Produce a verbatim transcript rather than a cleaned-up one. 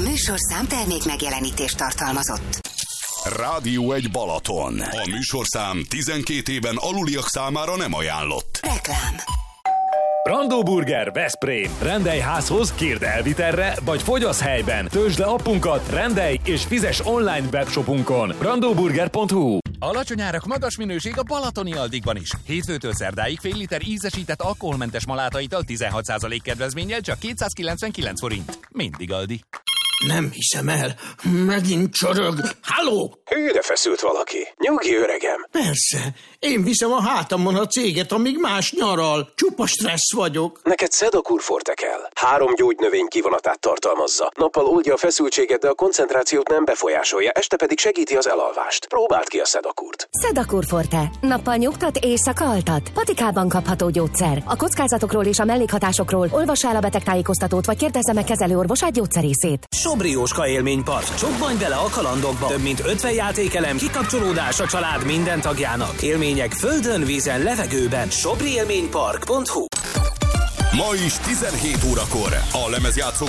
műsorszám termék megjelenítést tartalmazott. Rádió egy Balaton. A műsorszám tizenkét éven aluliak számára nem ajánlott. Reklám. Brandó Burger Veszprém. Rendelj házhoz, kérd elvitelre, vagy fogyasz helyben. Töltsd le appunkat, rendelj és fizes online webshopunkon. brandóburger pont hu. Alacsony árak, magas minőség a Balatoni Aldigban is. Hétfőtől szerdáig fél liter ízesített alkoholmentes malátaital tizenhat százalék kedvezménnyel csak kétszázkilencvenkilenc forint. Mindig Aldi. Nem hiszem el. Megint csorog. Halló! Hűre feszült valaki. Nyugi, öregem. Persze. Én viszem a hátamon a céget, amíg más nyaral. Csupa stressz vagyok. Neked Sedakur Forte kell. Három gyógynövény kivonatát tartalmazza. Nappal oldja a feszültséget, de a koncentrációt nem befolyásolja, este pedig segíti az elalvást. Próbáld ki a Sedakurt. Sedakur Forte. Nappal nyugtat, éjszaka altat. Patikában kapható gyógyszer. A kockázatokról és a mellékhatásokról olvassa el a betegtájékoztatót, vagy kérdezze meg kezelőorvosát, gyógyszerészét. Sobrióska élménypark. Csobbanj bele a kalandokba. Több mint ötven játékelem, kikapcsolódás a család minden tagjának. Élmények földön, vízen, levegőben. sobriélménypark pont hu. Ma is tizenhét órakor a lemezjátszó